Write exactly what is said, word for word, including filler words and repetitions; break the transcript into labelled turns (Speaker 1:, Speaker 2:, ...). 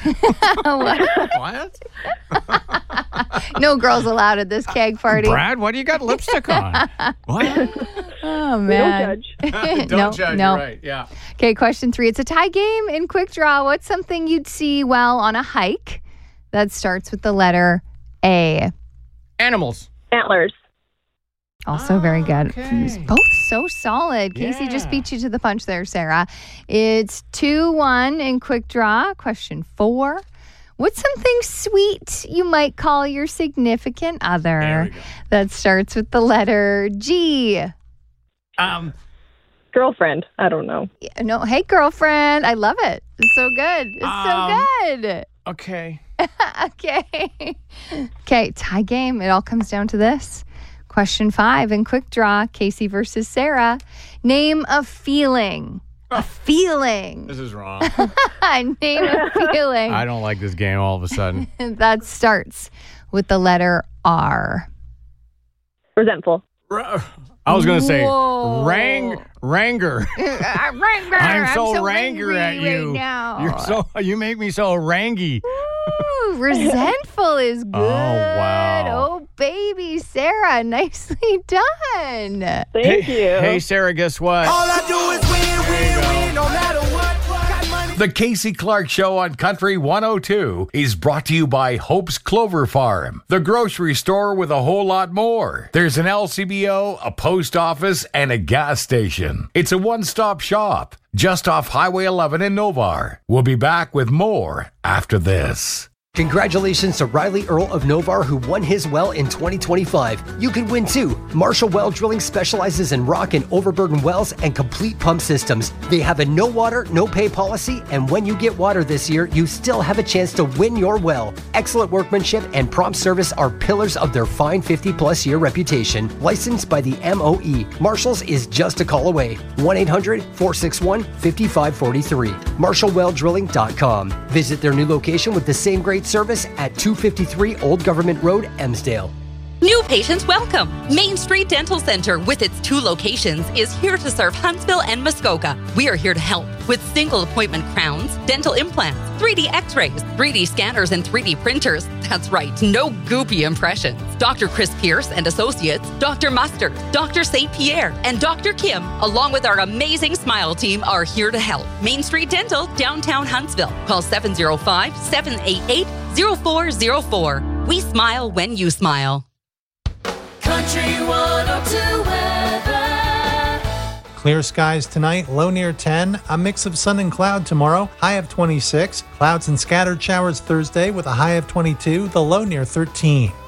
Speaker 1: What?
Speaker 2: No girls allowed at this keg party.
Speaker 1: Brad, what do you got lipstick on? What?
Speaker 2: Oh,
Speaker 3: We
Speaker 2: man.
Speaker 3: don't judge.
Speaker 1: Don't
Speaker 2: no,
Speaker 1: judge.
Speaker 2: no.
Speaker 1: You're right. Yeah.
Speaker 2: Okay, question three. It's a tie game in Quick Draw. What's something you'd see well on a hike that starts with the letter A?
Speaker 1: Animals.
Speaker 3: Antlers.
Speaker 2: Also very good.
Speaker 1: Okay.
Speaker 2: Both so solid. Casey just
Speaker 1: Yeah.
Speaker 2: beat you to the punch there, Sarah. It's two one in Quick Draw. Question four. What's something sweet you might call your significant
Speaker 1: There
Speaker 2: other
Speaker 1: we go.
Speaker 2: that starts with the letter G?
Speaker 1: Um.
Speaker 3: Girlfriend. I don't know.
Speaker 2: No, hey, girlfriend. I love it. It's so good. It's
Speaker 1: Um,
Speaker 2: so good.
Speaker 1: Okay.
Speaker 2: Okay. Okay, tie game. It all comes down to this. Question five in Quick Draw, Casey versus Sarah. Name a feeling. A feeling.
Speaker 1: This is wrong.
Speaker 2: Name a feeling
Speaker 1: I don't like this game all of a sudden.
Speaker 2: that starts with the letter R.
Speaker 3: Resentful.
Speaker 1: I was going to say
Speaker 2: Whoa.
Speaker 1: rang ranger.
Speaker 2: Ranger.
Speaker 1: I'm so,
Speaker 2: so
Speaker 1: ranger
Speaker 2: angry
Speaker 1: at you.
Speaker 2: Right now.
Speaker 1: You're so you make me so rangy.
Speaker 2: Ooh, resentful is good.
Speaker 1: Oh, wow.
Speaker 2: Oh, baby, Sarah, nicely done.
Speaker 3: Thank
Speaker 1: hey,
Speaker 3: you.
Speaker 1: Hey, Sarah, guess what?
Speaker 4: All I do is win, win, win, no matter what. Got money. The Casey Clark Show on Country one oh two is brought to you by Hope's Clover Farm, the grocery store with a whole lot more. There's an L C B O, a post office, and a gas station. It's a one-stop shop just off Highway eleven in Novar. We'll be back with more after this.
Speaker 5: Congratulations to Riley Earl of Novar, who won his well in twenty twenty-five. You could win too. Marshall Well Drilling specializes in rock and overburden wells and complete pump systems. They have a no water, no pay policy, and when you get water this year, you still have a chance to win your well. Excellent workmanship and prompt service are pillars of their fine fifty plus year reputation. Licensed by the M O E. Marshall's is just a call away. one eight hundred, four six one, five five four three. marshall well drilling dot com. Visit their new location with the same great service at two fifty-three Old Government Road, Emsdale.
Speaker 6: New patients welcome. Main Street Dental Center, with its two locations, is here to serve Huntsville and Muskoka. We are here to help with single appointment crowns, dental implants, three D x-rays, three D scanners, and three D printers. That's right, no goopy impressions. Doctor Chris Pierce and Associates, Doctor Mustard, Doctor Saint Pierre, and Doctor Kim, along with our amazing Smile team, are here to help. Main Street Dental, downtown Huntsville. Call seven oh five, seven eight eight, oh four oh four. We smile when you smile.
Speaker 7: Country one oh two weather.
Speaker 8: Clear skies tonight, low near ten. A mix of sun and cloud tomorrow, high of twenty-six. Clouds and scattered showers Thursday with a high of twenty-two, the low near thirteen.